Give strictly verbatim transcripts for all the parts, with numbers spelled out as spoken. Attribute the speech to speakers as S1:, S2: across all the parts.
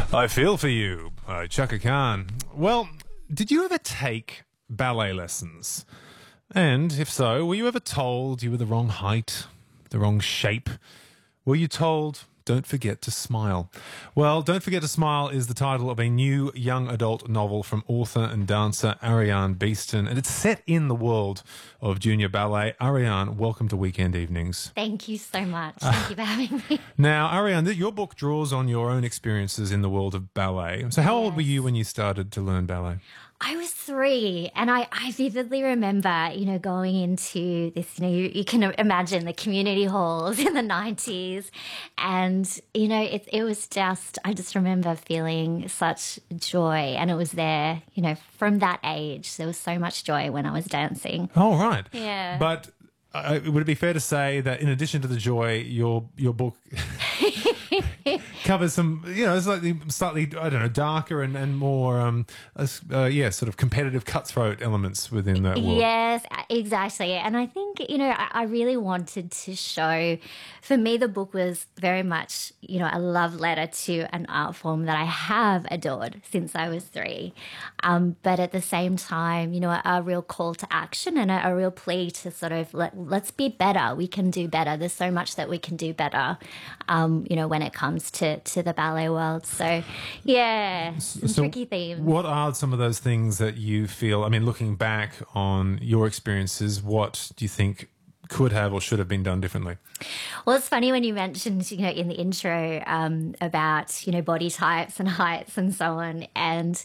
S1: I feel for you, by Chaka Khan. Well, did you ever take ballet lessons? And if so, were you ever told you were the wrong height, the wrong shape? Were you told, don't forget to smile? Well, Don't Forget to Smile is the title of a new young adult novel from author and dancer Ariane Beeston, and it's set in the world of junior ballet. Ariane, welcome to Weekend Evenings.
S2: Thank you so much. Thank you for having me.
S1: Now, Ariane, your book draws on your own experiences in the world of ballet. So how old were you when you started to learn ballet?
S2: I was three, and I, I vividly remember, you know, going into this, you know, you, you can imagine the community halls in the nineties, and, you know, it, it was just, I just remember feeling such joy, and it was there, you know, from that age. There was so much joy when I was dancing.
S1: Oh, right.
S2: Yeah.
S1: But uh, would it be fair to say that in addition to the joy, your your book covers some, you know, slightly, slightly, I don't know, darker and, and more, um, uh, yeah, sort of competitive cutthroat elements within that world.
S2: Yes, exactly. And I think, you know, I, I really wanted to show, for me, the book was very much, you know, a love letter to an art form that I have adored since I was three. Um, but at the same time, you know, a, a real call to action and a, a real plea to sort of let, let's be better. We can do better. There's so much that we can do better, um, you know, when it comes to, to the ballet world. So, yeah, some
S1: So
S2: tricky themes.
S1: what are some of those things that you feel, I mean, looking back on your experiences, what do you think could have or should have been done differently?
S2: Well, it's funny when you mentioned, you know, in the intro um, about, you know, body types and heights and so on. And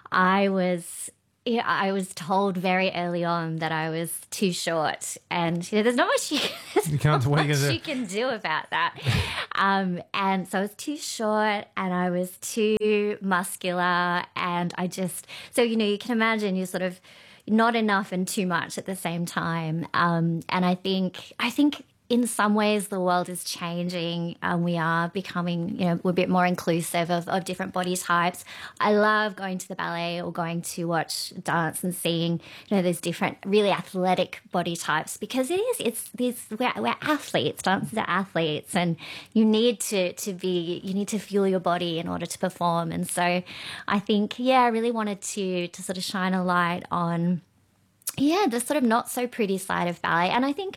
S2: I was... Yeah, I was told very early on that I was too short, and you know, there's not much you,
S1: You can't,
S2: not
S1: what are you
S2: much
S1: gonna
S2: you
S1: do?
S2: can do about that. Um, and so I was too short, and I was too muscular, and I just so you know, you can imagine you're sort of not enough and too much at the same time. Um, and I think I think. In some ways, the world is changing. Um, we are becoming, you know, we're a bit more inclusive of, of different body types. I love going to the ballet or going to watch dance and seeing, you know, there's different really athletic body types because it is, it's these, we're, we're athletes, dancers are athletes, and you need to, to be, you need to fuel your body in order to perform. And so I think, yeah, I really wanted to, to sort of shine a light on, yeah, the sort of not so pretty side of ballet. And I think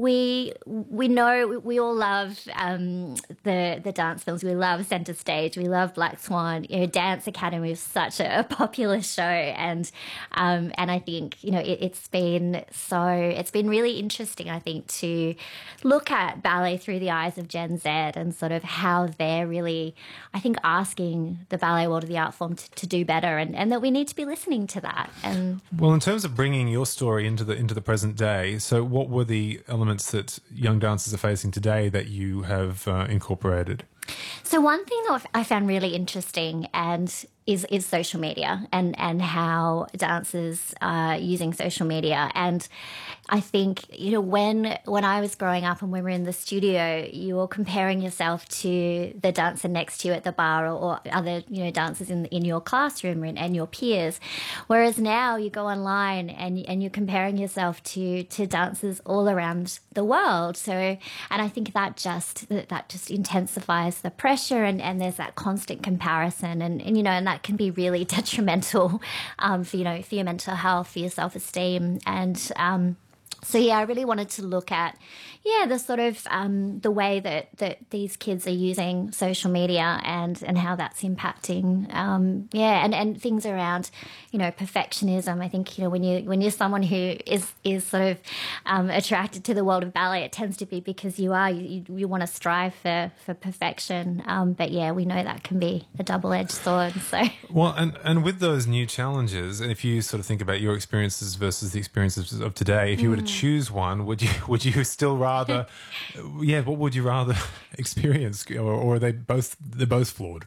S2: we we know, we all love um, the the dance films. We love Centre Stage. We love Black Swan. You know, Dance Academy is such a, a popular show. And um, and I think, you know, it, it's been so, it's been really interesting, I think, to look at ballet through the eyes of Gen Z and sort of how they're really, I think, asking the ballet world of the art form to, to do better, and, and that we need to be listening to that. And
S1: Well, in terms of bringing your story into the into the present day, so what were the elements that young dancers are facing today that you have uh, incorporated?
S2: So one thing that I found really interesting and is is social media and, and how dancers are using social media. And I think, you know, when when I was growing up and when we were in the studio, you were comparing yourself to the dancer next to you at the bar or, or other, you know, dancers in in your classroom and, and your peers. Whereas now you go online and and you're comparing yourself to to dancers all around the world. So, and I think that just that, that just intensifies the pressure, and, and there's that constant comparison, and, and you know, and that can be really detrimental um, for, you know, for your mental health, for your self-esteem. And um, so, yeah, I really wanted to look at, yeah, the sort of um, the way that, that these kids are using social media and, and how that's impacting, um, yeah, and, and things around, you know, perfectionism. I think, you know, when you when you're someone who is is sort of um, attracted to the world of ballet, it tends to be because you are you, you want to strive for for perfection. Um, but yeah, we know that can be a double-edged sword. So
S1: Well, and, and with those new challenges, if you sort of think about your experiences versus the experiences of today, if you were to choose one, would you would you still rather, yeah, what would you rather experience, or, or are they both they're both flawed?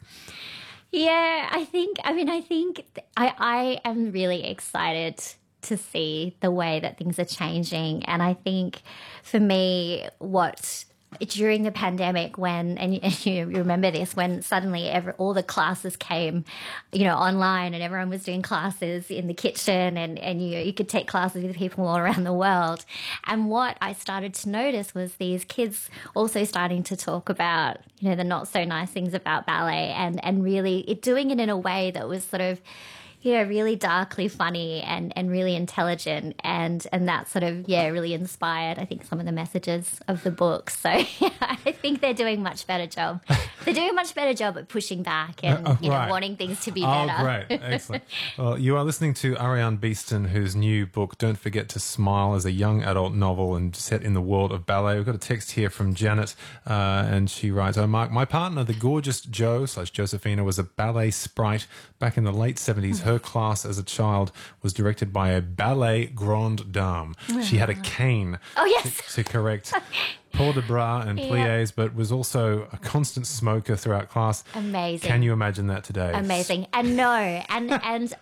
S2: yeah, I think, I mean, I think I, I am really excited to see the way that things are changing. And I think for me, what during the pandemic when, and you, and you remember this, when suddenly every, all the classes came, you know, online, and everyone was doing classes in the kitchen, and, and you, you could take classes with people all around the world. And what I started to notice was these kids also starting to talk about, you know, the not so nice things about ballet, and, and really it, doing it in a way that was sort of, yeah, really darkly funny and, and really intelligent, and, and that sort of, yeah, really inspired, I think, some of the messages of the book. So yeah, I think they're doing a much better job. They're doing a much better job at pushing back and
S1: Uh, oh,
S2: you know,
S1: right.
S2: wanting things to be
S1: Oh,
S2: better.
S1: great. Excellent. Well, you are listening to Ariane Beeston, whose new book, Don't Forget to Smile, is a young adult novel and set in the world of ballet. We've got a text here from Janet, uh, and she writes, "Oh, Mark, my partner, the gorgeous Jo slash Josephina, was a ballet sprite back in the late seventies. Her class as a child was directed by a ballet grande dame. She had a cane
S2: Oh, yes.
S1: to, to correct port de bras and
S2: Yeah.
S1: pliés, but was also a constant smoker throughout class.
S2: Amazing.
S1: Can you imagine that today?
S2: Amazing. And no, and and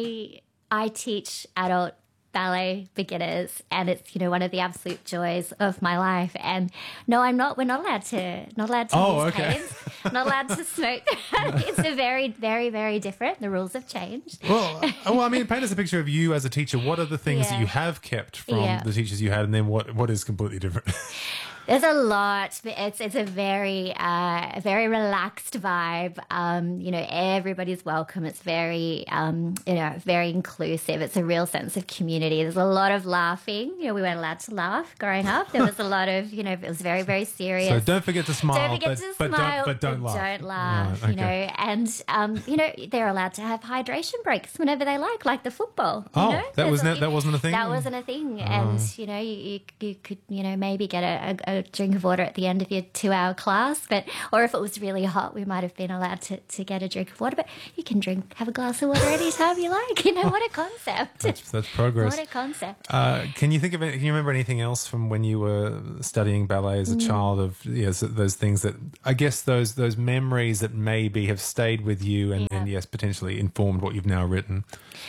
S2: I I teach adult ballet beginners, and it's, you know, one of the absolute joys of my life. And no, I'm not, we're not allowed to not allowed to
S1: Oh,
S2: use
S1: okay.
S2: canes, not allowed to smoke. It's a very, very, very different. The rules have changed.
S1: Well, uh, well, I mean, paint us a picture of you as a teacher. What are the things that
S2: Yeah.
S1: you have kept from
S2: Yeah.
S1: the teachers you had, and then what, what is completely different?
S2: There's a lot. It's it's a very uh, a very relaxed vibe. Um, you know, everybody's welcome. It's very um, you know, very inclusive. It's a real sense of community. There's a lot of laughing. You know, we weren't allowed to laugh growing up. There was a lot of, you know, it was very, very serious.
S1: So don't forget to smile,
S2: Don't forget
S1: but,
S2: to
S1: but
S2: smile,
S1: don't, but don't laugh.
S2: Don't laugh,
S1: Right,
S2: you know.
S1: okay.
S2: And, um, you know, they're allowed to have hydration breaks whenever they like, like the football. You
S1: Oh,
S2: know?
S1: that
S2: There's
S1: was
S2: a-
S1: ne- that wasn't a thing?
S2: That wasn't a thing. And, you know, you, you, you could, you know, maybe get a, a, a drink of water at the end of your two-hour class. But, or if it was really hot, we might have been allowed to, to get a drink of water. But you can drink, have a glass of water anytime you like. You know, what a concept.
S1: That's, that's progress.
S2: What a concept.
S1: Uh, can you think of it? Can you remember anything else from when you were studying ballet as a
S2: Mm.
S1: child? Of yes, those things that I guess those those memories that maybe have stayed with you and,
S2: Yeah.
S1: and yes, potentially informed what you've now written.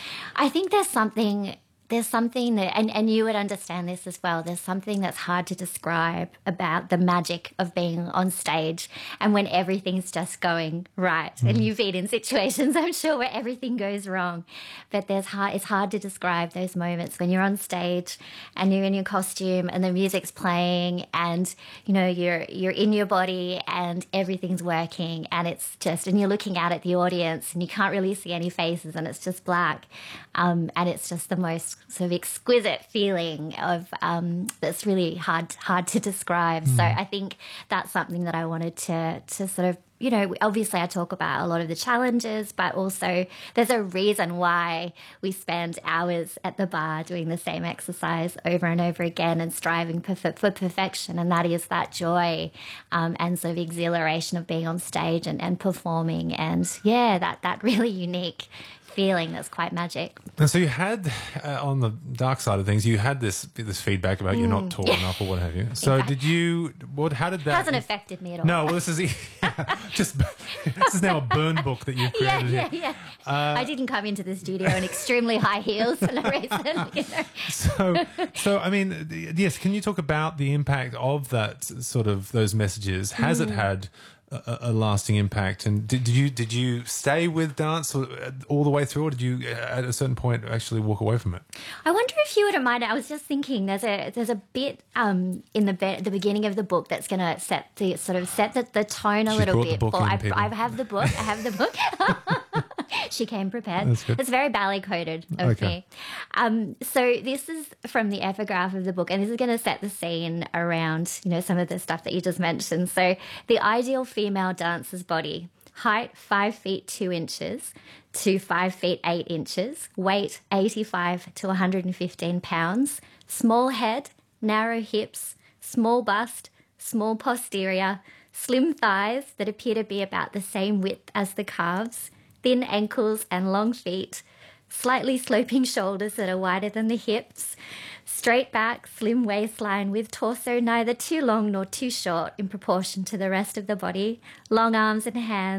S2: I think there's something there's something that, and, and you would understand this as well, there's something that's hard to describe about the magic of being on stage and when everything's just going right.
S1: Mm.
S2: And you've been in situations, I'm sure, where everything goes wrong. But there's hard, it's hard to describe those moments when you're on stage and you're in your costume and the music's playing and, you know, you're you're in your body and everything's working, and it's just, and you're looking out at the audience and you can't really see any faces and it's just black. Um, and it's just the most sort of exquisite feeling of um, that's really hard hard to describe. So I think that's something that I wanted to to sort of, you know, obviously I talk about a lot of the challenges, but also there's a reason why we spend hours at the bar doing the same exercise over and over again and striving for, for, for perfection. And that is that joy um, and sort of exhilaration of being on stage and, and performing. And yeah, that, that really unique feeling that's quite magic.
S1: And so you had, uh, on the dark side of things, you had this this feedback about you're not tall enough or what have you. So
S2: Exactly.
S1: did you? What? How did that?
S2: Hasn't affected me at all.
S1: No, well, this is just this is now a burn book that you've
S2: Yeah,
S1: created
S2: yeah,
S1: here.
S2: yeah.
S1: Uh,
S2: I didn't come into the studio in extremely high heels for no reason. You know?
S1: So, so I mean, th- yes. Can you talk about the impact of that sort of those messages? Has
S2: Mm.
S1: it had a, a lasting impact? And did, did you did you stay with dance all all the way through, or did you at a certain point actually walk away from it?
S2: I wonder if you wouldn't mind. I was just thinking, there's a there's a bit um, in the be- the beginning of the book that's going to set the sort of set the, the tone a
S1: She's
S2: little
S1: brought the
S2: bit.
S1: book
S2: for
S1: in,
S2: I,
S1: people.
S2: I have the book. I have the book. She came prepared.
S1: That's good.
S2: It's very ballet coded of
S1: Okay.
S2: me. Um, so this is from the epigraph of the book, and this is going to set the scene around, you know, some of the stuff that you just mentioned. So the ideal female dancer's body: height five feet two inches to five feet eight inches, weight eighty-five to one hundred fifteen pounds, small head, narrow hips, small bust, small posterior, slim thighs that appear to be about the same width as the calves, thin ankles and long feet, slightly sloping shoulders that are wider than the hips, straight back, slim waistline with torso neither too long nor too short in proportion to the rest of the body, long arms and hands,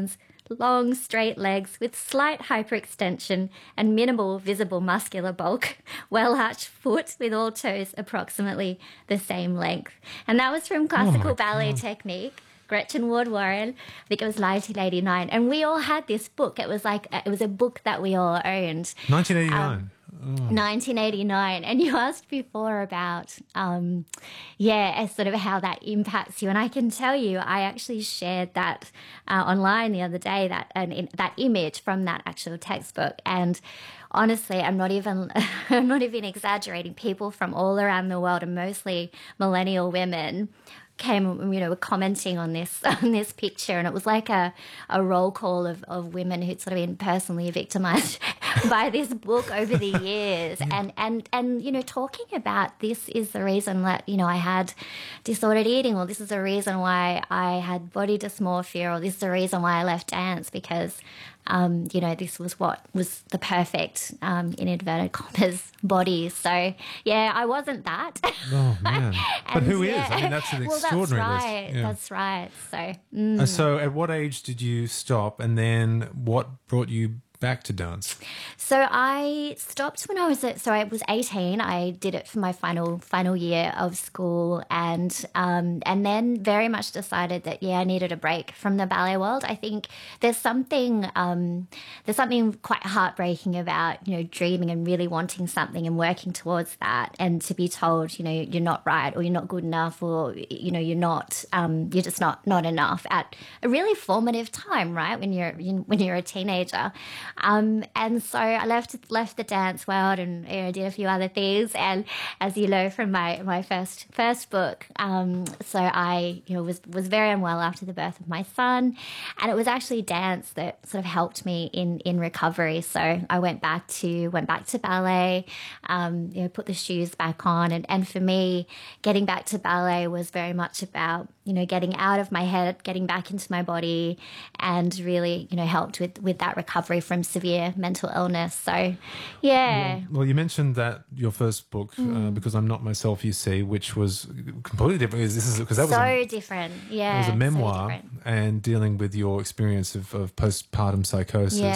S2: long, straight legs with slight hyperextension and minimal visible muscular bulk, well-arched foot with all toes approximately the same length. And that was from Classical
S1: Oh
S2: Ballet Technique. Gretchen Ward Warren, I think it was nineteen eighty-nine. And we all had this book. It was like, it was a book that we all owned.
S1: nineteen eighty-nine.
S2: Um, nineteen eighty-nine. And you asked before about, um, yeah, sort of how that impacts you. And I can tell you, I actually shared that uh, online the other day, that an, that image from that actual textbook. And honestly, I'm not even I'm not even exaggerating. People from all around the world, and mostly millennial women, came, you know, were commenting on this on this picture, and it was like a, a roll call of, of women who'd sort of been personally victimized by this book over the years. Yeah. And, and, and, you know, talking about this is the reason that, you know, I had disordered eating, or this is the reason why I had body dysmorphia, or this is the reason why I left dance, because Um, you know, this was what was the perfect, um, in inverted commas, body. So, yeah, I wasn't that.
S1: Oh, man. But who is?
S2: yeah.
S1: I mean, that's an
S2: well,
S1: extraordinary
S2: that's right.
S1: list. Yeah.
S2: That's right. So, mm.
S1: Uh, so at what age did you stop, and then what brought you back to dance?
S2: So I stopped when I was at, so I was eighteen. I did it for my final final year of school, and um, and then very much decided that yeah, I needed a break from the ballet world. I think there's something um, there's something quite heartbreaking about, you know, dreaming and really wanting something and working towards that, and to be told, you know, you're not right, or you're not good enough, or you know, you're not um, you're just not not enough at a really formative time, right? When you're when you're a teenager. Um, and so I left left the dance world, and you know, did a few other things. And as you know from my, my first first book, um, so I you know was was very unwell after the birth of my son, and it was actually dance that sort of helped me in, in recovery. So I went back to went back to ballet, um, you know, put the shoes back on, and, and for me, getting back to ballet was very much about, you know, getting out of my head, getting back into my body, and really, you know, helped with, with that recovery from severe mental illness. So, yeah.
S1: Well, well you mentioned that your first book, mm. uh, Because I'm Not Myself, You See, which was completely different. Because this is because that
S2: so
S1: was a,
S2: different. Yeah,
S1: it was a memoir,
S2: so
S1: and dealing with your experience of, of postpartum psychosis.
S2: Yeah.